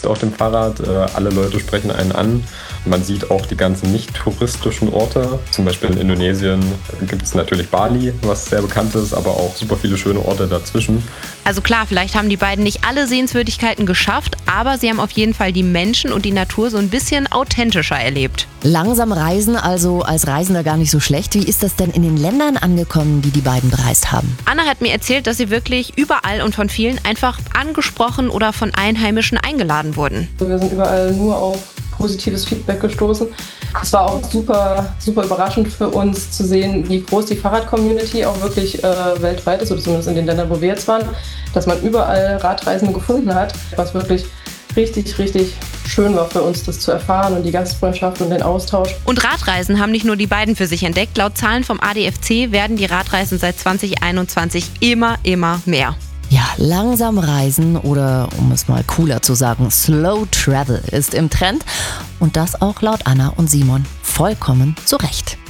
sitzt auf dem Fahrrad, alle Leute sprechen einen an. Man sieht auch die ganzen nicht-touristischen Orte. Zum Beispiel in Indonesien gibt es natürlich Bali, was sehr bekannt ist, aber auch super viele schöne Orte dazwischen. Also klar, vielleicht haben die beiden nicht alle Sehenswürdigkeiten geschafft, aber sie haben auf jeden Fall die Menschen und die Natur so ein bisschen authentischer erlebt. Langsam reisen, also als Reisender gar nicht so schlecht. Wie ist das denn in den Ländern angekommen, die die beiden bereist haben? Anna hat mir erzählt, dass sie wirklich überall und von vielen einfach angesprochen oder von Einheimischen eingeladen wurden. Wir sind überall nur auf positives Feedback gestoßen. Es war auch super, super überraschend für uns zu sehen, wie groß die Fahrrad-Community auch wirklich weltweit ist, oder zumindest in den Ländern, wo wir jetzt waren, dass man überall Radreisende gefunden hat, was wirklich richtig, richtig schön war für uns, das zu erfahren und die Gastfreundschaft und den Austausch. Und Radreisen haben nicht nur die beiden für sich entdeckt. Laut Zahlen vom ADFC werden die Radreisen seit 2021 immer mehr. Ja, langsam reisen oder, um es mal cooler zu sagen, Slow Travel ist im Trend. Und das auch laut Anna und Simon vollkommen zu Recht.